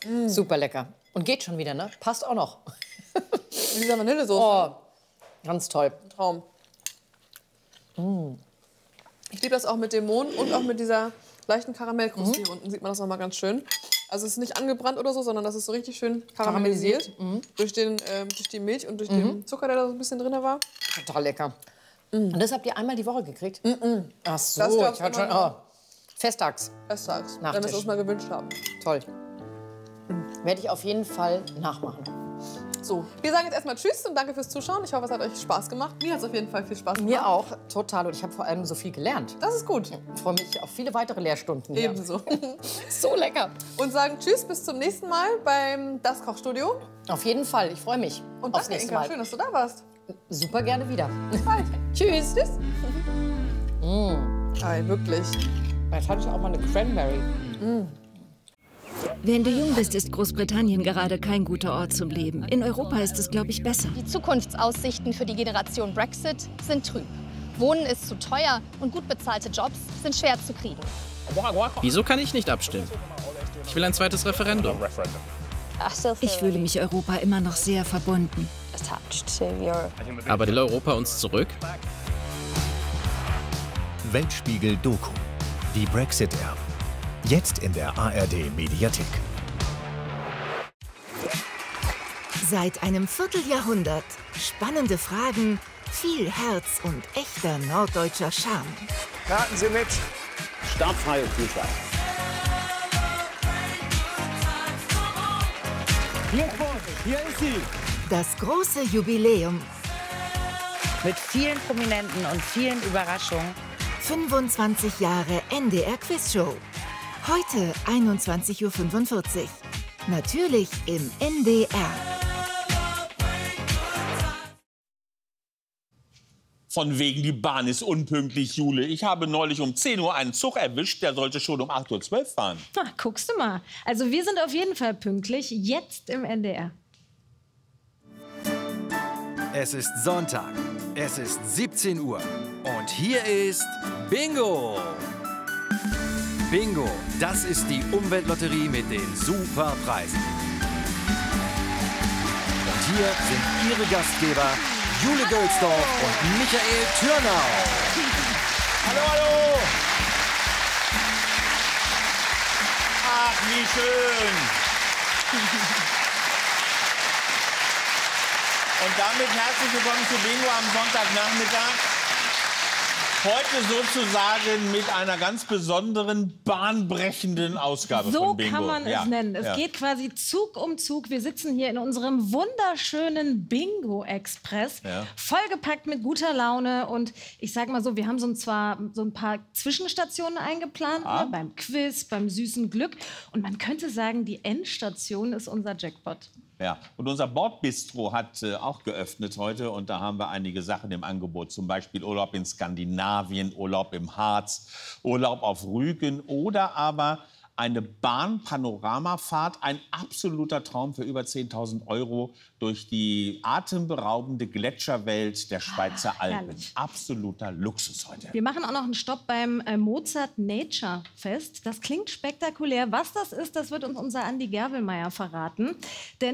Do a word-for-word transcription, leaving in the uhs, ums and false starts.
Mm. Super lecker. Und geht schon wieder, ne? Passt auch noch. Dieser Vanillesoße. Oh, ganz toll. Traum. Mm. Ich liebe das auch mit dem Mohn und auch mit dieser leichten Karamellkruste. Mhm. Hier unten sieht man das noch mal ganz schön. Also es ist nicht angebrannt oder so, sondern das ist so richtig schön karamellisiert. karamellisiert. Mhm. Durch, den, äh, durch die Milch und durch mhm. den Zucker, der da so ein bisschen drin war. Total lecker. Mhm. Und das habt ihr einmal die Woche gekriegt? Mhm. Ach so, das ich hatte schon... Oh. Festtags. Festtags, wenn wir es uns mal gewünscht haben. Toll. Mhm. Werde ich auf jeden Fall nachmachen. So, wir sagen jetzt erstmal Tschüss und danke fürs Zuschauen. Ich hoffe, es hat euch Spaß gemacht. Mir hat es auf jeden Fall viel Spaß gemacht. Mir auch, total. Und ich habe vor allem so viel gelernt. Das ist gut. Ich freue mich auf viele weitere Lehrstunden. Ebenso. So lecker. Und sagen Tschüss, bis zum nächsten Mal beim Das Kochstudio. Auf jeden Fall, ich freue mich. Und aufs danke, nächste Inka. Mal. Schön, dass du da warst. Super gerne wieder. Bis bald. Tschüss. Tschüss. Mm. Ei, wirklich. Jetzt hatte ich auch mal eine Cranberry. Mm. Wenn du jung bist, ist Großbritannien gerade kein guter Ort zum Leben. In Europa ist es, glaube ich, besser. Die Zukunftsaussichten für die Generation Brexit sind trüb. Wohnen ist zu teuer und gut bezahlte Jobs sind schwer zu kriegen. Wieso kann ich nicht abstimmen? Ich will ein zweites Referendum. Ich fühle mich Europa immer noch sehr verbunden. Aber will Europa uns zurück? Weltspiegel Doku. Die Brexit-Erben. Jetzt in der A R D-Mediathek. Seit einem Vierteljahrhundert spannende Fragen, viel Herz und echter norddeutscher Charme. Raten Sie mit. Startfreie Fußball. Glückwunsch, hier ist sie. Das große Jubiläum. Mit vielen Prominenten und vielen Überraschungen. fünfundzwanzig Jahre N D R Quizshow. Heute einundzwanzig Uhr fünfundvierzig. Natürlich im N D R. Von wegen, die Bahn ist unpünktlich, Jule. Ich habe neulich um zehn Uhr einen Zug erwischt, der sollte schon um acht Uhr zwölf fahren. Na, guckst du mal. Also wir sind auf jeden Fall pünktlich, jetzt im N D R. Es ist Sonntag, es ist siebzehn Uhr und hier ist Bingo! Bingo, das ist die Umweltlotterie mit den Superpreisen. Und hier sind Ihre Gastgeber Jule Gölsdorf und Michael Türnau. Hallo, hallo! Ach, wie schön! Und damit herzlich willkommen zu Bingo am Sonntagnachmittag. Heute sozusagen mit einer ganz besonderen, bahnbrechenden Ausgabe so von Bingo. So kann man ja. es nennen. Es ja. geht quasi Zug um Zug. Wir sitzen hier in unserem wunderschönen Bingo-Express, ja. vollgepackt mit guter Laune. Und ich sag mal so, wir haben so ein, zwar so ein paar Zwischenstationen eingeplant, ah. ne, beim Quiz, beim süßen Glück. Und man könnte sagen, die Endstation ist unser Jackpot. Ja, und unser Bordbistro hat äh, auch geöffnet heute und da haben wir einige Sachen im Angebot, zum Beispiel Urlaub in Skandinavien, Urlaub im Harz, Urlaub auf Rügen oder aber eine Bahnpanoramafahrt, ein absoluter Traum für über zehntausend Euro durch die atemberaubende Gletscherwelt der Schweizer ah, Alpen. Absoluter Luxus heute. Wir machen auch noch einen Stopp beim äh, Mozart Nature Fest. Das klingt spektakulär. Was das ist, das wird uns unser Andi Gerwelmeier verraten. Denn